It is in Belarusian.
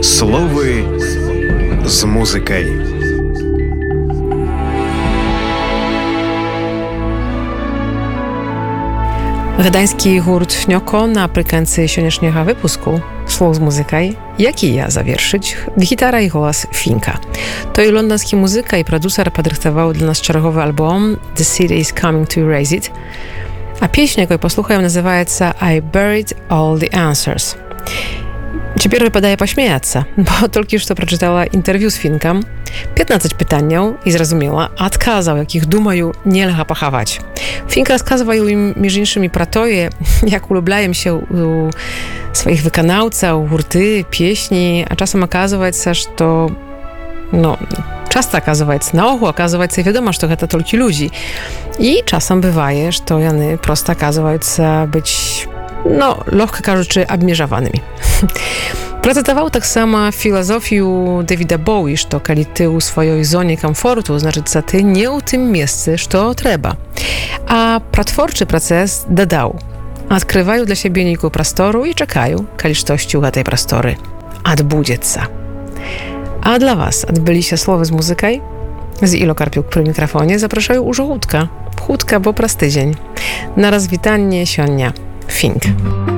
Словы з музыкай. Gdański gurt Nioko napрикінці сьогоднішнього випуску «Слов з музикой», які я завершить, гітара і голос Фінка. Той лондонський музика і продюсер подрихтував для нас черговий альбом «The City is Coming to Erase It», а пісня, яку послухаємо, називається «I Buried All the Answers». Теперь выпадае пашмеяцца, бо толькі што прачытала інтэрв'ю з Фінкам, 15 пытанняў і зразумела адказаў, якіх, думаю, нельга пахаваць. Фінк расказвае ім, між іншымі, пра тое, як улюбляемся у сваіх выканаўцаў, гурты, песні, а часам аказваецца, што часта аказваецца, наогул аказваецца, вядома, што гэта толькі людзі. І часам бывае, што яны проста аказваюцца быць лёгка кажучы, абмежаванымі. Працытаваў таксама філазофію Дэвіда Боуі, што калі ты ў сваёй зоне камфорту, значыцца, ты не ў тым месцы, што трэба. А пра творчы працэс дадаў: адкрываю для сябе нейкую прастору і чакаю, калі штосьці ў гэтай прасторы адбудзецца. А для вас адбыліся словы з музыкай? З Іло Карпюк пры мікрафоне запрашаю ўжо хутка, бо праз тыдзень. На развітанне сёння. Фінк.